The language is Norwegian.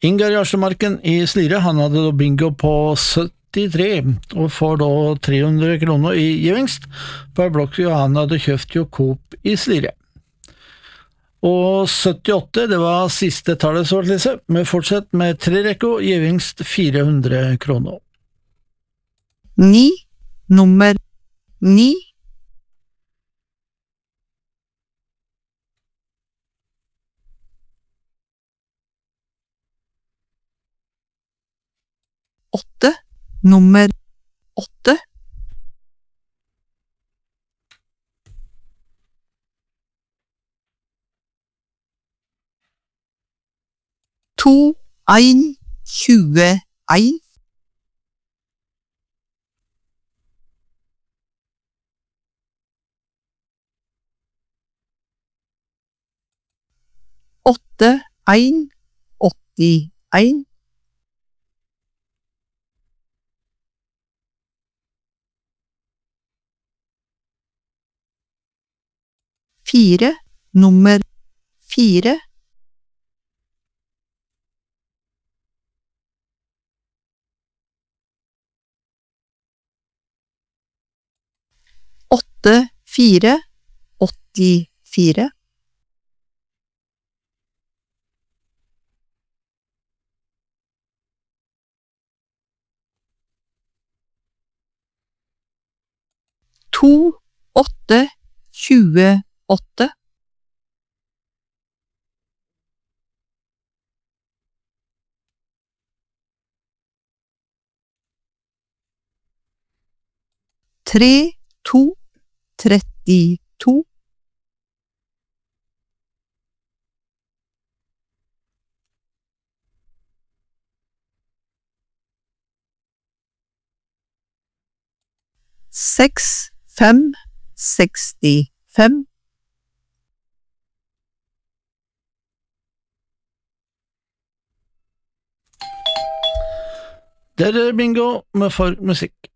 Ingar Jarsemarken i Slire, han hadde da bingo på 73, og får da 300 kroner i gevinst på en blokk han hadde kjøpt jo Coop i Slire. Og 78, det var siste tallet så Lise, men fortsett med 3 rekker, gevinst 400 kroner. 9, nummer 9. 8, nummer 8. 2, 1, 21. 8, 1, 81. 4, nummer 4. 8, 4, 84. 2, 8, 28. 3, 2, 32. 6, 5, 65. Der er bingo med for musikk.